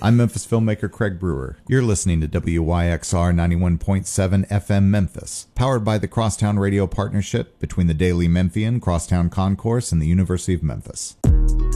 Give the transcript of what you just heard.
I'm Memphis filmmaker Craig Brewer. You're listening to WYXR 91.7 FM Memphis, powered by the Crosstown Radio Partnership between the Daily Memphian, Crosstown Concourse, and the University of Memphis.